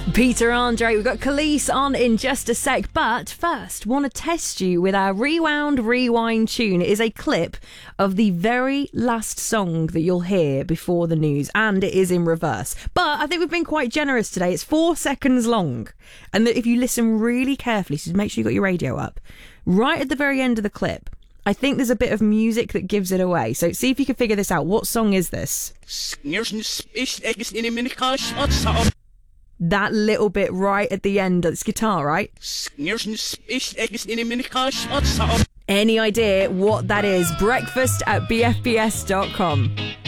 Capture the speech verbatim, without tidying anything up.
Peter Andre, we've got Khalees on in just a sec, but first, want to test you with our Rewound Rewind tune. It is a clip of the very last song that you'll hear before the news, and it is in reverse. But I think we've been quite generous today. It's four seconds long, and if you listen really carefully, so make sure you've got your radio up, right at the very end of the clip, I think there's a bit of music that gives it away. So see if you can figure this out. What song is this? That little bit right at the end. It's guitar, right? Any idea what that is? Breakfast at b f b s dot com.